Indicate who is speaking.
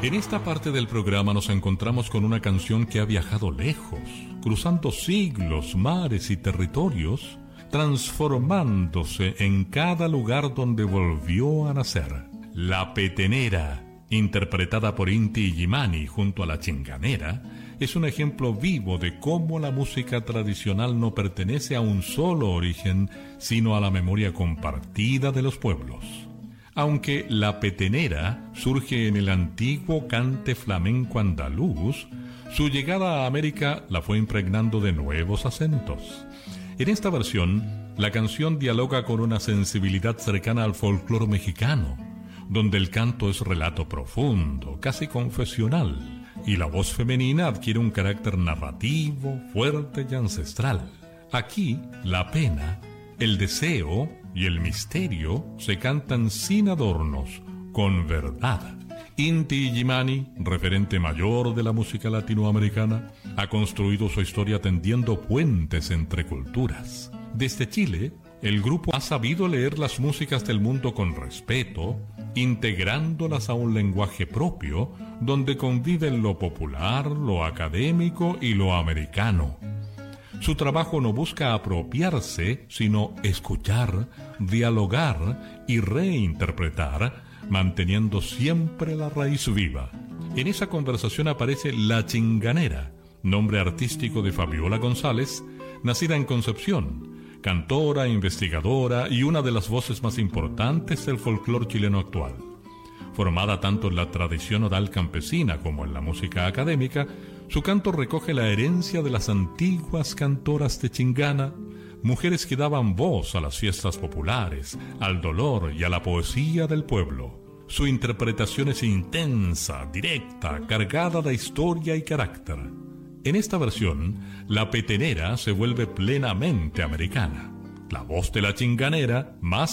Speaker 1: En esta parte del programa nos encontramos con una canción que ha viajado lejos, cruzando siglos, mares y territorios, transformándose en cada lugar donde volvió a nacer. La Petenera, interpretada por Inti Illimani junto a La Chinganera, es un ejemplo vivo de cómo la música tradicional no pertenece a un solo origen, sino a la memoria compartida de los pueblos. Aunque la petenera surge en el antiguo cante flamenco andaluz, su llegada a América la fue impregnando de nuevos acentos. En esta versión, la canción dialoga con una sensibilidad cercana al folclore mexicano, donde el canto es relato profundo, casi confesional, y la voz femenina adquiere un carácter narrativo, fuerte y ancestral. Aquí, la pena, el deseo y el misterio se cantan sin adornos, con verdad. Inti Illimani, referente mayor de la música latinoamericana, ha construido su historia tendiendo puentes entre culturas. Desde Chile, el grupo ha sabido leer las músicas del mundo con respeto, integrándolas a un lenguaje propio, donde conviven lo popular, lo académico y lo americano. Su trabajo no busca apropiarse, sino escuchar, dialogar y reinterpretar, manteniendo siempre la raíz viva. En esa conversación aparece La Chinganera, nombre artístico de Fabiola González, nacida en Concepción, cantora, investigadora y una de las voces más importantes del folclore chileno actual. Formada tanto en la tradición oral campesina como en la música académica, su canto recoge la herencia de las antiguas cantoras de Chingana, mujeres que daban voz a las fiestas populares, al dolor y a la poesía del pueblo. Su interpretación es intensa, directa, cargada de historia y carácter. En esta versión, la petenera se vuelve plenamente americana. La voz de La Chinganera, más